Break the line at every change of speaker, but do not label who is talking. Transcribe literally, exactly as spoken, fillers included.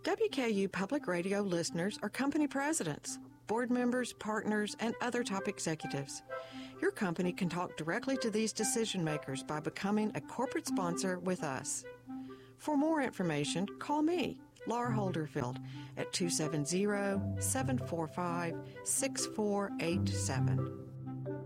W K U Public Radio listeners are company presidents, board members, partners, and other top executives. Your company can talk directly to these decision makers by becoming a corporate sponsor with us. For more information, call me, Laura Holderfield, at two seven zero, seven four five, six four eight seven.